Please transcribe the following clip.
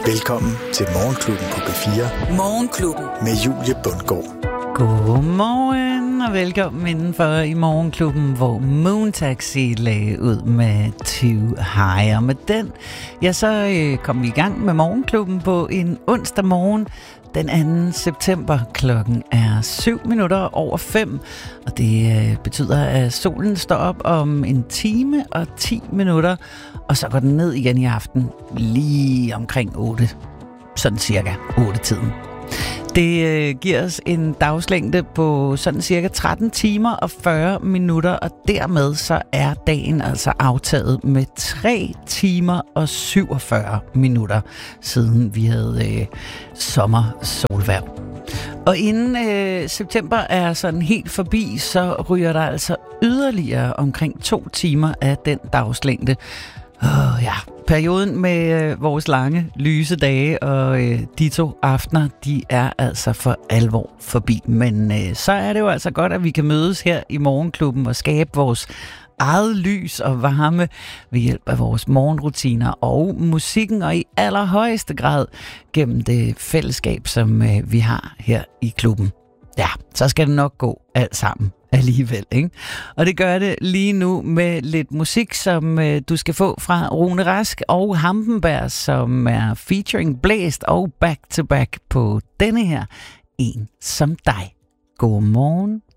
Velkommen til Morgenklubben på P4. Morgenklubben Med Julie Bundgaard. Godmorgen og velkommen indenfor i Morgenklubben, hvor Moon Taxi lagde ud med Too High. Og med den, så kom vi i gang med Morgenklubben på en onsdag morgen. Den 2. september. Klokken er 5:07, og det betyder, at solen står op om 1 time og 10 minutter, og så går den ned igen i aften lige omkring 8, sådan cirka 8-tiden. Det giver os en dagslængde på sådan cirka 13 timer og 40 minutter, og dermed så er dagen altså aftaget med 3 timer og 47 minutter, siden vi havde sommersolværv. Og inden september er sådan helt forbi, så ryger der altså yderligere omkring 2 timer af den dagslængde. Perioden med vores lange, lyse dage og de 2 aftener, de er altså for alvor forbi. Men så er det jo altså godt, at vi kan mødes her i Morgenklubben og skabe vores eget lys og varme ved hjælp af vores morgenrutiner og musikken, og i allerhøjeste grad gennem det fællesskab, som vi har her i klubben. Ja, så skal det nok gå alt sammen alligevel, ikke? Og det gør det lige nu med lidt musik, som du skal få fra Rune Rask og Hampenberg, som er featuring Blæst og Back to Back på denne her En som dig. God morgen.